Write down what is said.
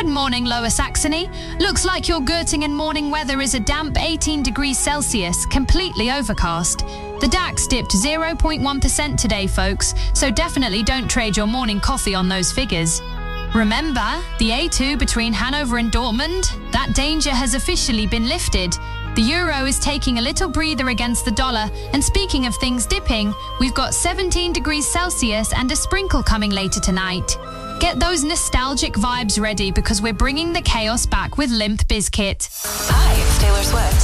morning, Lower Saxony. Looks like your Göttingen morning weather is a damp 18 degrees Celsius, completely overcast. The DAX dipped 0.1% today, folks, so definitely don't trade your morning coffee on those figures. Remember, the A2 between Hanover and Dortmund? That danger has officially been lifted. The euro is taking a little breather against the dollar, and speaking of things dipping, we've got 17 degrees Celsius and a sprinkle coming later tonight. Get those nostalgic vibes ready because we're bringing the chaos back with Limp Bizkit. Hi, it's Taylor Swift.